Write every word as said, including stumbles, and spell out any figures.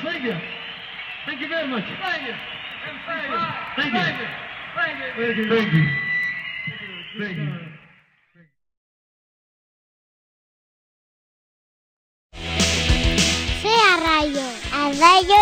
Thank you. Thank you very much. Thank you. Thank you. Thank you. Thank you. Thank you. Thank you. Thank you. Thank you. Sea Radio, a Radio